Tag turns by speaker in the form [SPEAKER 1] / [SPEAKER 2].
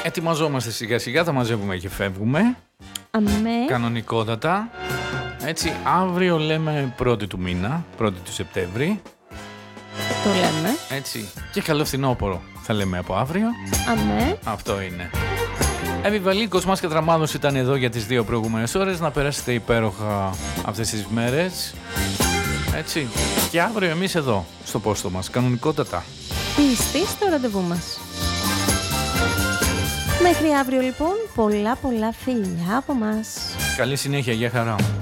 [SPEAKER 1] Ετοιμαζόμαστε σιγά σιγά, θα μαζεύουμε και φεύγουμε.
[SPEAKER 2] Αμέ.
[SPEAKER 1] Κανονικότατα. Έτσι, αύριο λέμε 1η του μήνα, 1η του Σεπτέμβρη.
[SPEAKER 2] Το λέμε.
[SPEAKER 1] Έτσι, και καλό φθινόπωρο θα λέμε από αύριο.
[SPEAKER 2] Αμέ.
[SPEAKER 1] Αυτό είναι. Εύη Κοσμάς και Τραμάδος ήταν εδώ για τις 2 προηγούμενες ώρες. Να περάσετε υπέροχα αυτές τις μέρες. Έτσι. Και αύριο εμείς εδώ, στο πόστο μας, κανονικότατα.
[SPEAKER 2] Πιστή στο ραντεβού μας. Μέχρι αύριο λοιπόν, πολλά φιλιά από μας.
[SPEAKER 1] Καλή συνέχεια, για χαρά.